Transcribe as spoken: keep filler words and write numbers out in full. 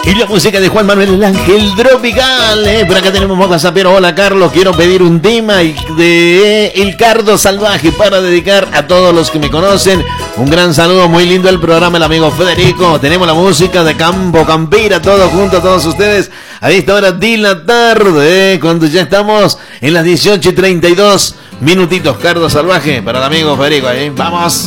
Y la música de Juan Manuel el Ángel Tropical, eh. Por acá tenemos más zapero. Hola Carlos, quiero pedir un tema de El Cardo Salvaje para dedicar a todos los que me conocen. Un gran saludo, muy lindo el programa, el amigo Federico. Tenemos la música de Campo Campira, todos juntos, todos ustedes. A esta hora de la tarde, eh, cuando ya estamos en las dieciocho y treinta y dos minutitos. Cardo Salvaje para el amigo Federico, eh. Vamos.